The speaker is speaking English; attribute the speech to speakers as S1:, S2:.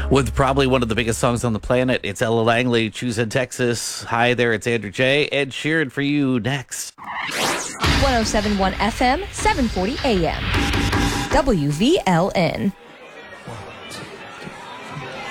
S1: With probably one of the biggest songs on the planet, it's Ella Langley, Choose in Texas. Hi there, it's Andrew J. Ed Sheeran for you next.
S2: 1071 FM, 740 AM. WVLN.